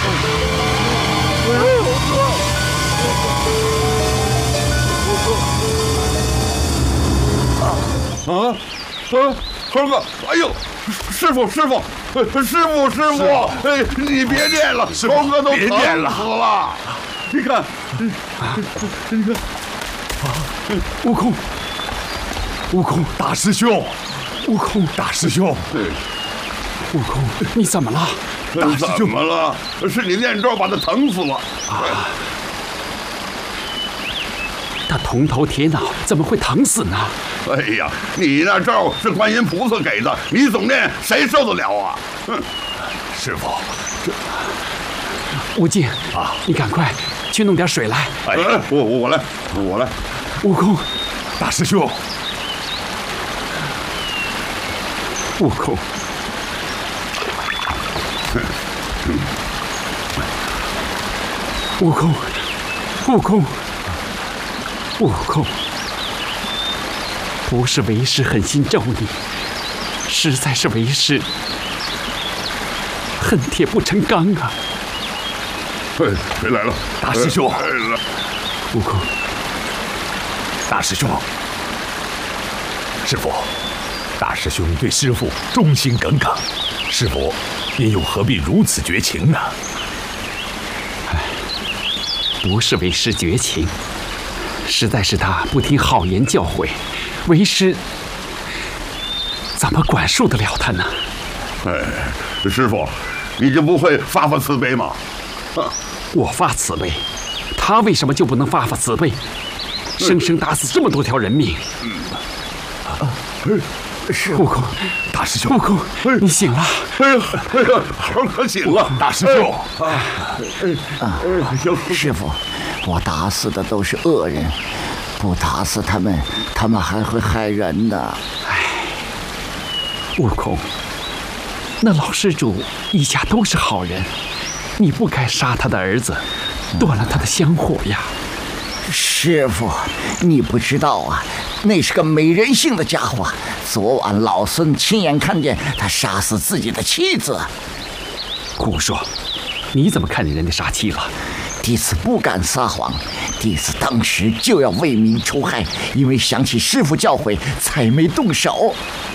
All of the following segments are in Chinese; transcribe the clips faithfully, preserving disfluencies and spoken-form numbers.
啊啊！猴哥，哎呦，师傅师傅，师傅师傅，哎，你别念了，猴哥都疼死了。你看，你看， 啊，悟空，悟空，大师兄，悟空，大师兄，悟空，你怎么了？大师兄， 怎么了？是你念咒把他疼死了。 啊！他铜头铁脑，怎么会疼死呢？ 哎呀，你那咒是观音菩萨给的，你总念，谁受得了啊？哼！ 师傅，这悟净啊，你赶快去弄点水来。 哎，我我来，我来。 悟空，大师兄，悟空，悟空，悟空，悟空。不是为师狠心咒你，实在是为师恨铁不成钢啊！ 哎，谁来了？ 大师兄，悟空，大师兄，师父，大师兄对师父忠心耿耿，师父您又何必如此绝情呢？哎，不是为师绝情，实在是他不听好言教诲。为师怎么管束得了他呢？ 哎，师傅，你就不会发发慈悲吗？ 啊、我发慈悲，他为什么就不能发发慈悲？生生打死这么多条人命。嗯，啊，是悟空，大师兄，悟空，你醒了！ 哎呀，哎呀，猴哥醒了！ 大师兄， 啊，啊师傅，我打死的都是恶人。不打死他们，他们还会害人的。 唉，悟空，那老施主一家都是好人，你不该杀他的儿子，断了他的香火呀。 师傅，你不知道啊，那是个没人性的家伙。昨晚老孙亲眼看见他杀死自己的妻子。 胡说！你怎么看见人家杀妻了？ 弟子不敢撒谎，弟子当时就要为民除害，因为想起师父教诲，才没动手。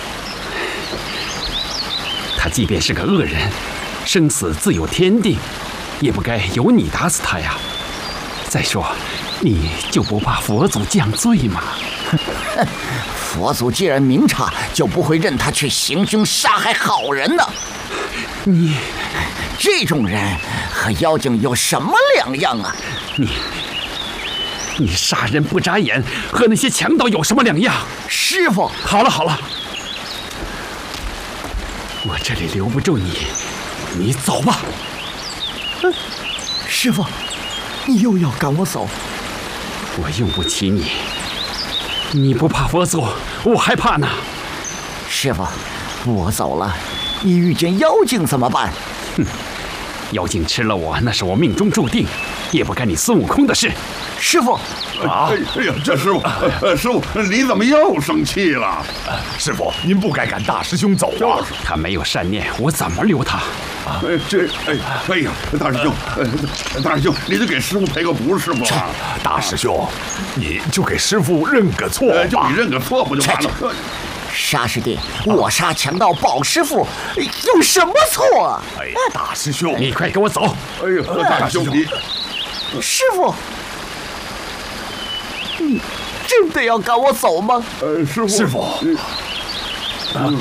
他即便是个恶人，生死自有天定，也不该由你打死他呀。再说，你就不怕佛祖降罪吗？ 佛祖既然明察，就不会任他去行凶杀害好人的。 你这种人和妖精有什么两样啊？ 你你杀人不眨眼，和那些强盗有什么两样？ 师傅， 好了好了，我这里留不住你，你走吧。 嗯，师傅，你又要赶我走？ 我用不起你，你不怕佛祖，我还怕呢。 师傅，我走了，你遇见妖精怎么办？ 哼，妖精吃了我，那是我命中注定，也不干你孙悟空的事。 师傅， 啊！哎呀，这师傅，呃，师傅，你怎么又生气了？ 师傅，您不该赶大师兄走啊！他没有善念，我怎么留他？ 啊，这，哎，哎呀，大师兄，呃，大师兄，你就给师傅赔个不是吧？ 大师兄，你就给师傅认个错吧， 就你认个错不就完了？ 沙师弟，我杀强盗保师傅，有什么错啊？ 哎呀，大师兄，你快跟我走！ 哎呦，大师兄，你， 师傅，你真的要赶我走吗？ 呃，师傅， 师傅， 嗯，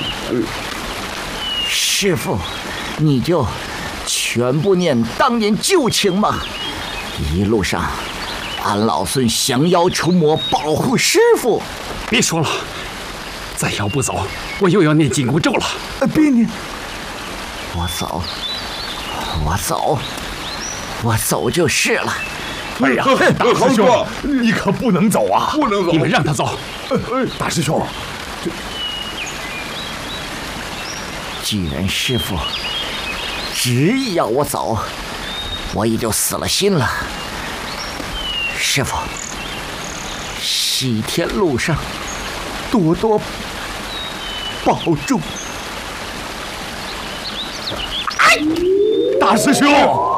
师傅，你就全部念当年旧情吧。一路上，俺老孙降妖除魔，保护师傅。 别说了。再要不走，我又要念紧箍咒了。 呃，别念，我走，我走，我走就是了。 哎呀，大师兄，你可不能走啊！ 不能走， 你们让他走。大师兄， 既然师父执意要我走，我也就死了心了。师父，西天路上多多保重。 大师兄。